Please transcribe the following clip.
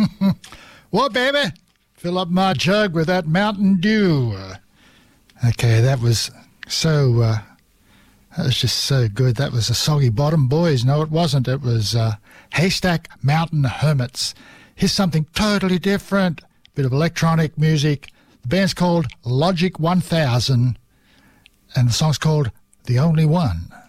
Well, baby, fill up my jug with that Mountain Dew. Okay, that was just so good. That was the Soggy Bottom Boys. No, it wasn't. It was Haystack Mountain Hermits. Here's something totally different. Bit of electronic music. The band's called Logic 1000, and the song's called The Only One.